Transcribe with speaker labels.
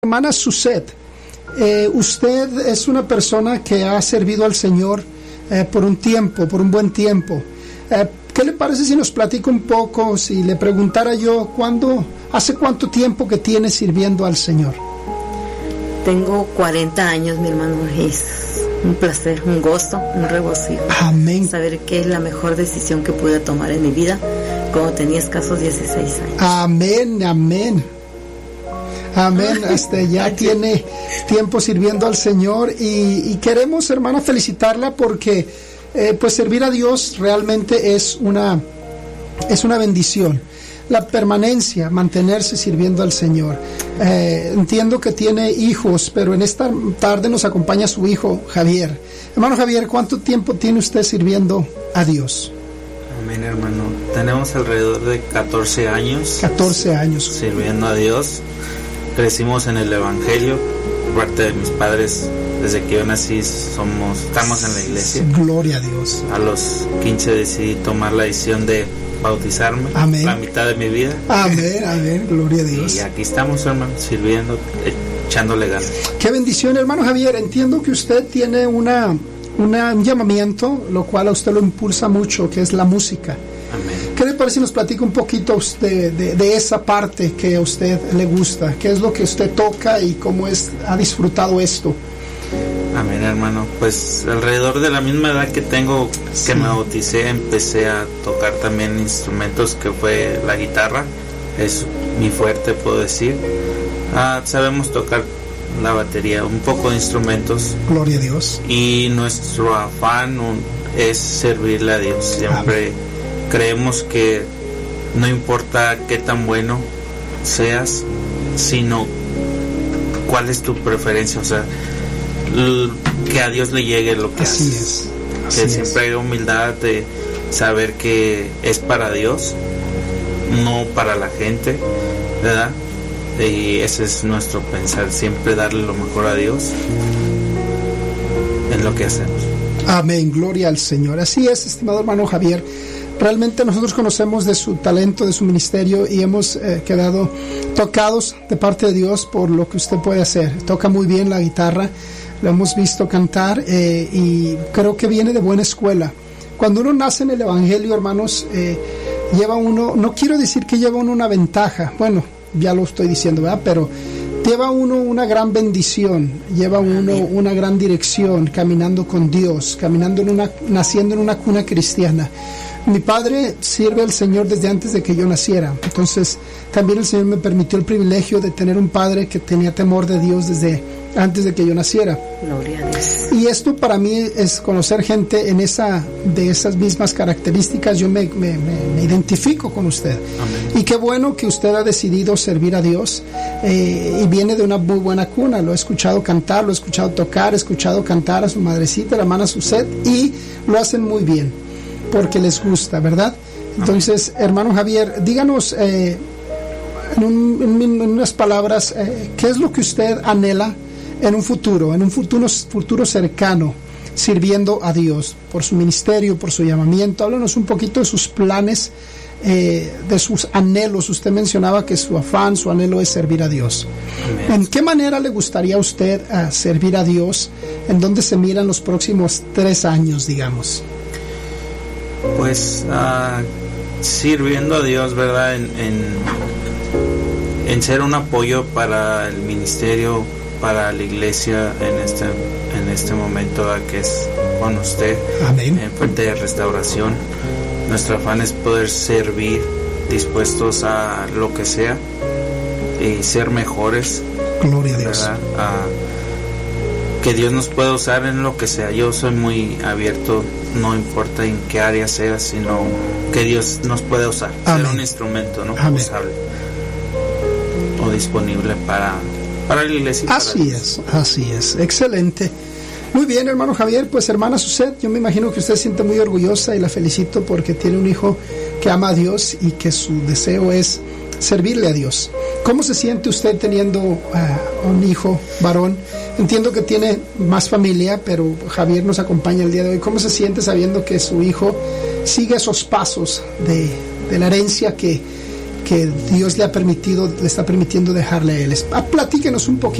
Speaker 1: Hermana Suzette, usted es una persona que ha servido al Señor por un buen tiempo. ¿Qué le parece si nos platica un poco, si le preguntara yo, hace cuánto tiempo que tiene sirviendo al Señor?
Speaker 2: Tengo 40 años, mi hermano. Es un placer, un gozo, un regocijo.
Speaker 1: Amén.
Speaker 2: Saber que es la mejor decisión que pude tomar en mi vida cuando tenía escasos 16 años.
Speaker 1: Amén, amén. Amén, ya tiene tiempo sirviendo al Señor y queremos, hermana, felicitarla porque pues servir a Dios realmente es una bendición. La permanencia, mantenerse sirviendo al Señor. Entiendo que tiene hijos, pero en esta tarde nos acompaña su hijo Javier. Hermano Javier, ¿cuánto tiempo tiene usted sirviendo a Dios?
Speaker 3: Amén, hermano. Tenemos alrededor de 14 años.
Speaker 1: 14 años.
Speaker 3: Sirviendo a Dios. Crecimos en el Evangelio, por parte de mis padres. Desde que yo nací estamos en la iglesia.
Speaker 1: Gloria a Dios.
Speaker 3: A los 15 decidí tomar la decisión de bautizarme.
Speaker 1: Amén.
Speaker 3: La mitad de mi vida.
Speaker 1: Amén, amén, gloria a Dios.
Speaker 3: Y aquí estamos, hermano, sirviendo, echándole ganas.
Speaker 1: Qué bendición, hermano Javier. Entiendo que usted tiene un llamamiento, lo cual a usted lo impulsa mucho, que es la música.
Speaker 3: Amén.
Speaker 1: ¿Qué le parece si nos platica un poquito usted de esa parte que a usted le gusta? ¿Qué es lo que usted toca y cómo ha disfrutado esto?
Speaker 3: Amén, hermano. Pues alrededor de la misma edad que tengo, que me bauticé, empecé a tocar también instrumentos, que fue la guitarra. Es mi fuerte, puedo decir. Sabemos tocar la batería, un poco de instrumentos.
Speaker 1: Gloria a Dios.
Speaker 3: Y nuestro afán es servirle a Dios. Siempre creemos que no importa qué tan bueno seas, sino cuál es tu preferencia, o sea, que a Dios le llegue lo que haces. Que siempre hay humildad de saber que es para Dios, no para la gente, ¿verdad? Y ese es nuestro pensar, siempre darle lo mejor a Dios en lo que hacemos.
Speaker 1: Amén, gloria al Señor. Así es, estimado hermano Javier. Realmente nosotros conocemos de su talento, de su ministerio, y hemos quedado tocados de parte de Dios por lo que usted puede hacer. Toca muy bien la guitarra, lo hemos visto cantar y creo que viene de buena escuela. Cuando uno nace en el Evangelio, hermanos, lleva uno, no quiero decir que lleva uno una ventaja, bueno, ya lo estoy diciendo, ¿verdad? Pero lleva uno una gran bendición, lleva uno una gran dirección, caminando con Dios, naciendo en una cuna cristiana. Mi padre sirve al Señor desde antes de que yo naciera, entonces también el Señor me permitió el privilegio de tener un padre que tenía temor de Dios desde antes de que yo naciera.
Speaker 2: Gloria a Dios.
Speaker 1: Y esto para mí es conocer gente de esas mismas características. Yo me identifico con usted.
Speaker 3: Amén.
Speaker 1: Y qué bueno que usted ha decidido servir a Dios y viene de una muy buena cuna. Lo he escuchado cantar, lo he escuchado tocar, he escuchado cantar a su madrecita, la hermana Suzette, y lo hacen muy bien porque les gusta, ¿verdad? Entonces, hermano Javier, díganos en unas palabras, ¿qué es lo que usted anhela en un futuro cercano, sirviendo a Dios, por su ministerio, por su llamamiento? Háblanos un poquito de sus planes, de sus anhelos. Usted mencionaba que su afán, su anhelo es servir a Dios. Amén. ¿En qué manera le gustaría a usted servir a Dios? ¿En dónde se miran los próximos 3 años, digamos?
Speaker 3: Pues sirviendo a Dios, ¿verdad? En ser un apoyo para el ministerio, para la iglesia en este momento que es con usted.
Speaker 1: Amén.
Speaker 3: En Fuente de Restauración. Nuestro afán es poder servir, dispuestos a lo que sea y ser mejores.
Speaker 1: Gloria a Dios.
Speaker 3: ¿Verdad? Que Dios nos pueda usar en lo que sea. Yo soy muy abierto, no importa en qué área sea, sino que Dios nos pueda usar.
Speaker 1: Amén.
Speaker 3: Ser un instrumento, ¿no?
Speaker 1: Amén.
Speaker 3: Usable o disponible para la iglesia.
Speaker 1: Así es, excelente. Muy bien, hermano Javier. Pues hermana Suzette, yo me imagino que usted se siente muy orgullosa y la felicito porque tiene un hijo que ama a Dios y que su deseo es servirle a Dios. ¿Cómo se siente usted teniendo un hijo varón? Entiendo que tiene más familia, pero Javier nos acompaña el día de hoy. ¿Cómo se siente sabiendo que su hijo sigue esos pasos de la herencia que que Dios le está permitiendo dejarle a él. Platíquenos un poquito